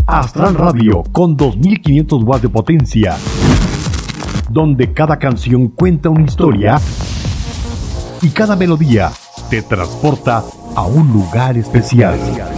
Astral Radio con 2500 watts de potencia, donde cada canción cuenta una historia y cada melodía te transporta a un lugar especial.